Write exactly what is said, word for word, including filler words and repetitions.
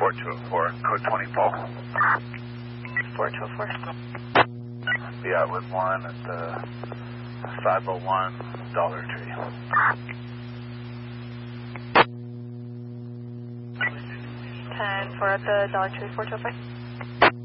four two oh four, code twenty-four. four two oh four. Be out with one at the five oh one Dollar Tree. ten four at the Dollar Tree, four two oh five.